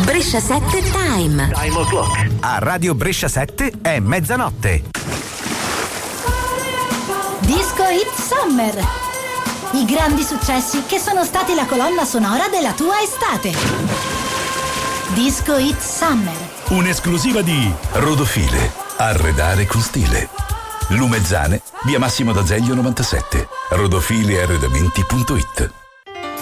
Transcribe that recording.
Brescia 7 Time. Time o'clock. A Radio Brescia 7 è mezzanotte. Disco Hit Summer. I grandi successi che sono stati la colonna sonora della tua estate. Disco Hit Summer. Un'esclusiva di Rodofile. Arredare con stile. Lumezzane, via Massimo d'Azeglio 97. rodofilearredamenti.it.